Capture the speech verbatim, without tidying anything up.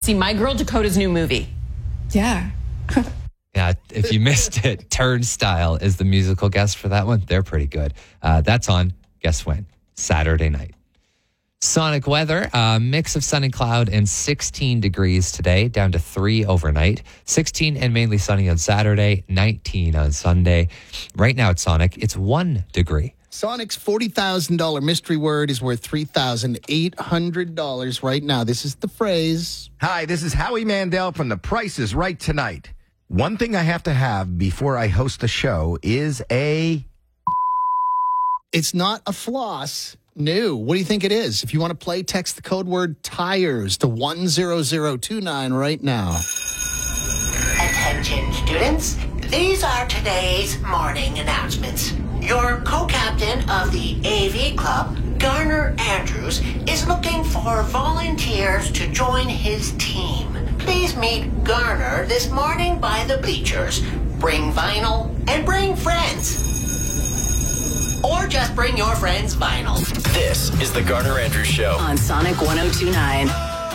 See My Girl Dakota's new movie. Yeah. Yeah, if you missed it, Turnstile is the musical guest for that one. They're pretty good. Uh, that's on, guess when? Saturday night. Sonic weather, a mix of sun and cloud and sixteen degrees today, down to three overnight. sixteen and mainly sunny on Saturday, nineteen on Sunday. Right now at Sonic, it's one degree. Sonic's forty thousand dollars mystery word is worth three thousand eight hundred dollars right now. This is the phrase. Hi, this is Howie Mandel from The Price is Right tonight. One thing I have to have before I host a show is a... It's not a floss. No. What do you think it is? If you want to play, text the code word TIRES to one zero zero two nine right now. Attention, students. These are today's morning announcements. Your co-captain of the A V Club, Garner Andrews, is looking for volunteers to join his team. Please meet Garner this morning by the bleachers. Bring vinyl and bring friends. Or just bring your friends vinyl. This is the Garner Andrews Show on Sonic one oh two point nine.